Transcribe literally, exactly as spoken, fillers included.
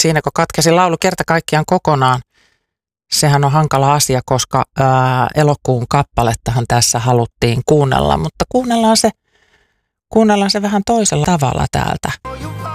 siinä kun katkesi laulu kerta kaikkiaan kokonaan, sehän on hankala asia, koska ää, elokuun kappalettahan tässä haluttiin kuunnella, mutta kuunnellaan se, kuunnellaan se vähän toisella tavalla täältä.